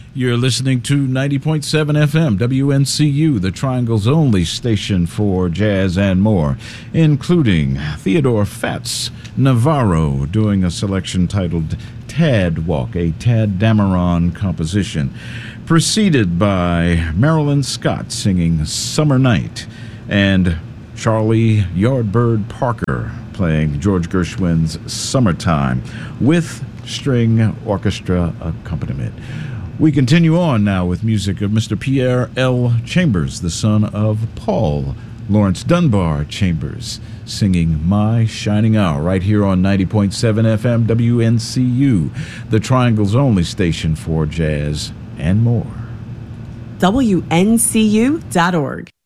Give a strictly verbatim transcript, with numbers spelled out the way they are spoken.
You're listening to ninety point seven F M, W N C U, the Triangle's only station for jazz and more, including Theodore Fats Navarro doing a selection titled Tad Walk, a Tad Dameron composition, preceded by Marilyn Scott singing Summer Night, and Charlie Yardbird Parker playing George Gershwin's Summertime with string orchestra accompaniment. We continue on now with music of Mister Pierre L. Chambers, the son of Paul Lawrence Dunbar Chambers, singing My Shining Hour right here on ninety point seven F M W N C U, the Triangle's only station for jazz and more. W N C U dot org.